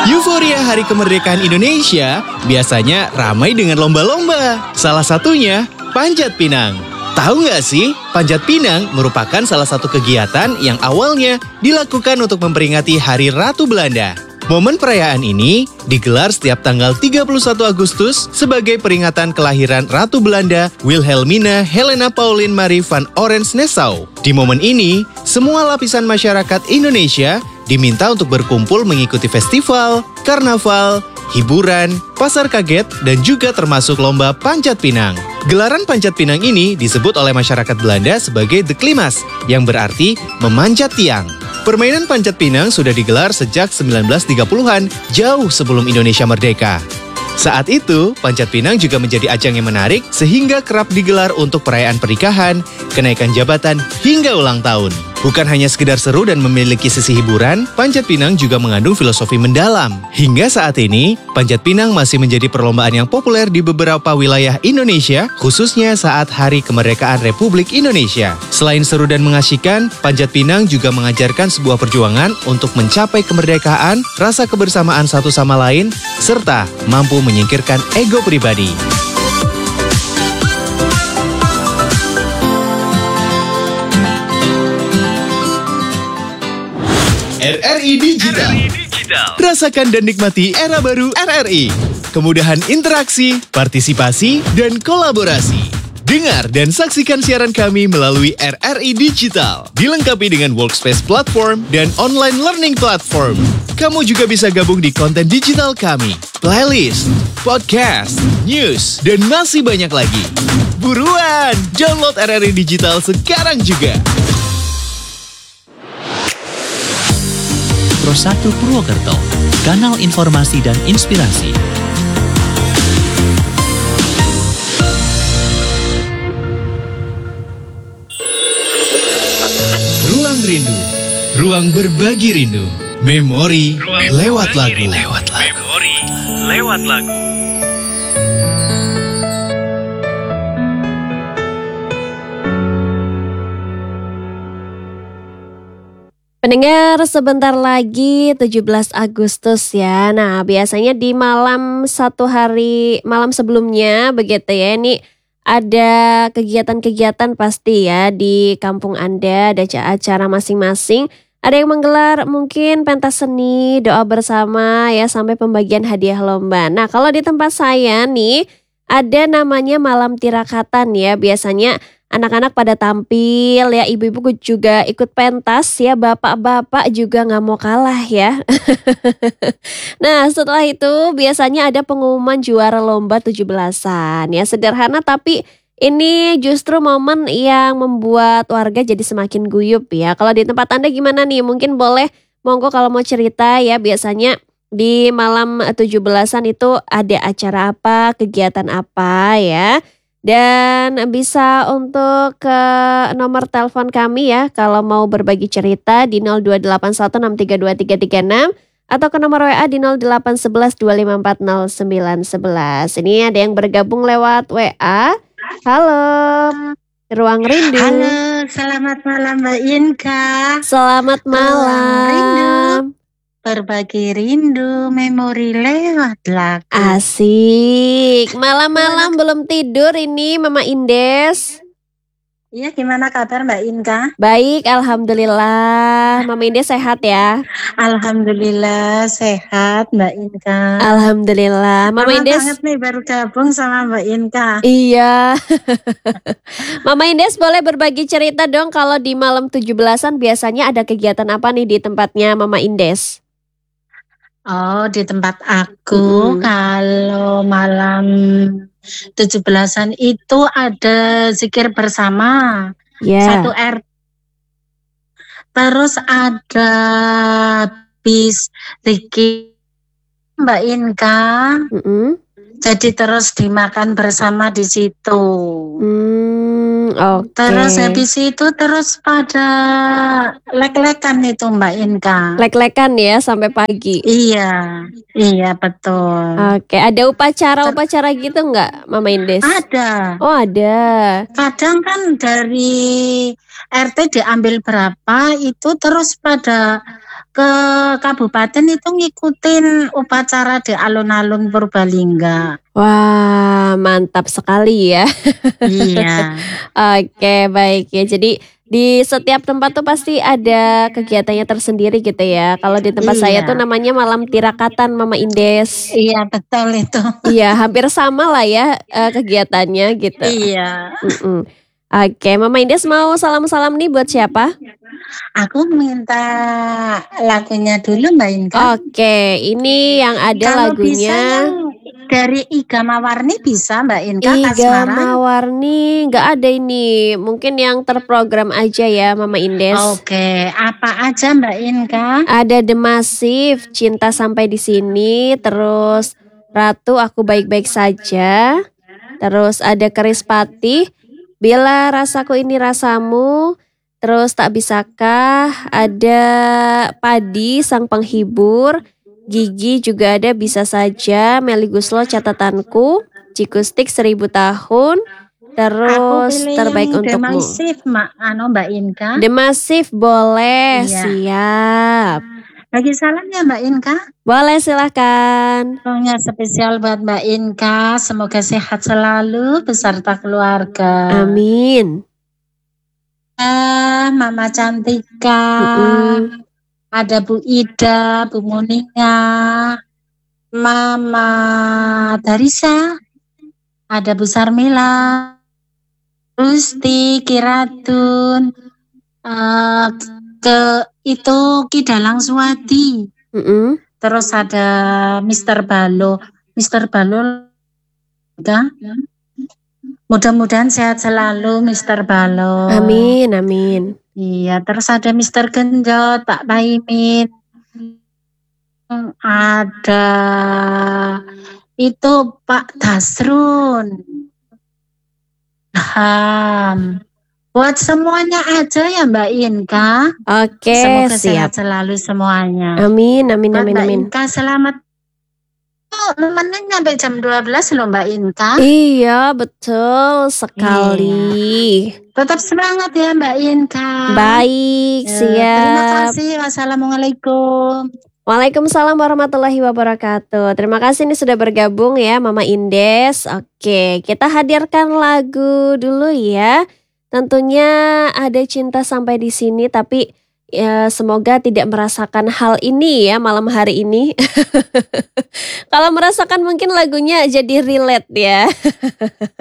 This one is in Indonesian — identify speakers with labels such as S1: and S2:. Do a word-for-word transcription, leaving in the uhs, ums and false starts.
S1: Euforia Hari Kemerdekaan Indonesia biasanya ramai dengan lomba-lomba. Salah satunya Panjat Pinang. Tahu nggak sih, Panjat Pinang merupakan salah satu kegiatan yang awalnya dilakukan untuk memperingati Hari Ratu Belanda. Momen perayaan ini digelar setiap tanggal tiga puluh satu Agustus sebagai peringatan kelahiran Ratu Belanda Wilhelmina Helena Pauline Marie van Oranje-Nassau. Di momen ini, semua lapisan masyarakat Indonesia diminta untuk berkumpul mengikuti festival, karnaval, hiburan, pasar kaget, dan juga termasuk lomba Panjat Pinang. Gelaran Panjat Pinang ini disebut oleh masyarakat Belanda sebagai de klimas, yang berarti memanjat tiang. Permainan Panjat Pinang sudah digelar sejak sembilan belas tiga puluhan, jauh sebelum Indonesia merdeka. Saat itu, Panjat Pinang juga menjadi ajang yang menarik sehingga kerap digelar untuk perayaan pernikahan, kenaikan jabatan, hingga ulang tahun. Bukan hanya sekedar seru dan memiliki sisi hiburan, Panjat Pinang juga mengandung filosofi mendalam. Hingga saat ini, Panjat Pinang masih menjadi perlombaan yang populer di beberapa wilayah Indonesia, khususnya saat Hari Kemerdekaan Republik Indonesia. Selain seru dan mengasyikkan, Panjat Pinang juga mengajarkan sebuah perjuangan untuk mencapai kemerdekaan, rasa kebersamaan satu sama lain, serta mampu menyingkirkan ego pribadi. R R I Digital. Rasakan dan nikmati era baru R R I. Kemudahan interaksi, partisipasi, dan kolaborasi. Dengar dan saksikan siaran kami melalui R R I Digital. Dilengkapi dengan workspace platform dan online learning platform. Kamu juga bisa gabung di konten digital kami, playlist, podcast, news, dan masih banyak lagi. Buruan, download R R I Digital sekarang juga.
S2: Pro satu Purwokerto, kanal informasi dan inspirasi.
S1: Ruang Rindu, ruang berbagi rindu, memori ruang lewat lagu. Lewat lagu.
S3: Memori lewat lagu.
S4: Pendengar, sebentar lagi tujuh belas Agustus ya. Nah, biasanya di malam satu hari, malam sebelumnya begitu ya. Ini ada kegiatan-kegiatan pasti ya di kampung Anda, ada acara masing-masing. Ada yang menggelar mungkin pentas seni, doa bersama ya, sampai pembagian hadiah lomba. Nah, kalau di tempat saya nih ada namanya Malam Tirakatan ya. Biasanya anak-anak pada tampil ya, ibu-ibu juga ikut pentas ya, bapak-bapak juga nggak mau kalah ya. Nah, setelah itu biasanya ada pengumuman juara lomba tujuh belasan ya. Sederhana tapi ini justru momen yang membuat warga jadi semakin guyup ya. Kalau di tempat Anda gimana nih? Mungkin boleh monggo kalau mau cerita ya. Biasanya di malam tujuh belasan itu ada acara apa, kegiatan apa ya. Dan bisa untuk ke nomor telepon kami ya kalau mau berbagi cerita di nol dua delapan satu enam tiga dua tiga tiga enam atau ke nomor W A di nol delapan satu satu dua lima empat nol sembilan satu satu. Ini ada yang bergabung lewat W A. Halo, Ruang Rindu.
S5: Halo, selamat malam Mbak Inka.
S4: Selamat malam.
S5: Berbagi rindu, memori lewat lagu.
S4: Asik. Malam-malam belum tidur ini Mama Indes.
S5: Iya, gimana kabar Mbak Inka?
S4: Baik, alhamdulillah. Mama Indes sehat ya?
S5: Alhamdulillah sehat Mbak Inka.
S4: Alhamdulillah. Mama
S5: Lama
S4: Indes
S5: banget nih baru gabung sama Mbak Inka.
S4: Iya. Mama Indes boleh berbagi cerita dong, kalau di malam tujuh belasan biasanya ada kegiatan apa nih di tempatnya Mama Indes?
S5: Oh, di tempat aku
S4: Mm-mm.
S5: kalau malam tujuh belasan itu ada zikir bersama.
S4: Ya.
S5: Satu R. Terus ada bis Riki Mbak Inka.
S4: Mm-mm.
S5: Jadi terus dimakan bersama di situ.
S4: Hmm, oke.
S5: Terus habis itu terus pada lek-lekan itu Mbak Inka.
S4: Lek-lekan ya sampai pagi.
S5: Iya, iya betul.
S4: Oke, ada upacara-upacara gitu nggak, Mama Indes?
S5: Ada.
S4: Oh, ada.
S5: Kadang kan dari R T diambil berapa itu terus pada ke kabupaten itu ngikutin upacara di alun-alun Purbalingga.
S4: Wah, mantap sekali ya.
S5: Iya.
S4: Oke, baik ya. Jadi di setiap tempat tuh pasti ada kegiatannya tersendiri gitu ya. Kalau di tempat saya
S5: Iya.
S4: tuh namanya Malam Tirakatan, Mama Indes.
S5: Iya, betul itu.
S4: Iya, hampir sama lah ya eh, kegiatannya gitu.
S5: Iya.
S4: Mm-mm. Oke, Mama Indes mau salam-salam nih buat siapa?
S5: Aku minta lagunya dulu Mbak Inka.
S4: Oke, ini yang ada
S5: Kalau bisa
S4: lagunya
S5: yang dari Iga Mawarni bisa Mbak Inka
S4: Iga
S5: Kasmaran.
S4: Mawarni. Nggak ada ini. Mungkin yang terprogram aja ya Mama Indes.
S5: Oke, apa aja Mbak Inka?
S4: Ada The Massive, Cinta Sampai di Sini, terus Ratu Aku Baik-Baik Saja, terus ada Kerispatih, Bila Rasaku Ini Rasamu, terus Tak Bisakah, ada Padi Sang Penghibur, Gigi juga ada Bisa Saja, Melly Guslo Catatanku, Cikustik Seribu Tahun, terus
S5: Aku pilih
S4: Terbaik
S5: yang The
S4: Untukmu.
S5: Massive, Mak, anu Mbak Inka.
S4: The Massive boleh,
S5: Iya.
S4: siap.
S5: Bagi salam ya Mbak Inka.
S4: Boleh silahkan.
S5: Pokoknya spesial buat Mbak Inka. Semoga sehat selalu beserta keluarga.
S4: Amin.
S5: Ah, Mama Cantika.
S4: Mm-mm.
S5: Ada Bu Ida, Bu Monika, Mama Darisa, ada Bu Sarmila, Rusti, Kiratun, eh, ke itu Kidalang Suwadi.
S4: Mm-mm.
S5: Terus ada Mister Balo, Mister Balo, udah. Mudah-mudahan sehat selalu Mister Balo.
S4: Amin, amin.
S5: Iya, terus ada Mister Genjot, Pak Paimin. Ada itu Pak Dasrun. Ham. Buat semuanya aja ya Mbak Inka.
S4: Oke,
S5: Semoga
S4: siap.
S5: sehat selalu semuanya.
S4: Amin, amin,
S5: Buat
S4: amin,
S5: Mbak
S4: amin.
S5: Inka selamat. Oh, momennya sampai jam dua belas loh Mbak Inka.
S4: Iya, betul sekali.
S5: Tetap semangat ya Mbak Inka.
S4: Baik,
S5: Eh, Terima
S4: siap.
S5: kasih. Wassalamualaikum.
S4: Waalaikumsalam warahmatullahi wabarakatuh. Terima kasih nih sudah bergabung ya Mama Indes. Oke, kita hadirkan lagu dulu ya. Tentunya ada Cinta Sampai di Sini, tapi ya semoga tidak merasakan hal ini ya malam hari ini. Kalau merasakan mungkin lagunya jadi relate ya.